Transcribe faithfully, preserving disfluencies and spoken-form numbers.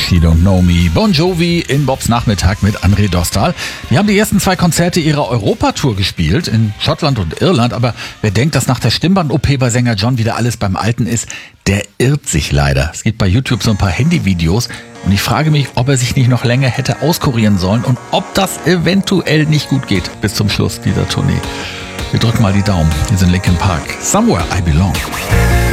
She Don't Know Me. Bon Jovi in Bobs Nachmittag mit André Dostal. Die haben die ersten zwei Konzerte ihrer Europatour gespielt, in Schottland und Irland. Aber wer denkt, dass nach der Stimmband-O P bei Sänger John wieder alles beim Alten ist, der irrt sich leider. Es gibt bei YouTube so ein paar Handyvideos und ich frage mich, ob er sich nicht noch länger hätte auskurieren sollen und ob das eventuell nicht gut geht bis zum Schluss dieser Tournee. Wir drücken mal die Daumen. Hier sind Linkin Park. Somewhere I Belong.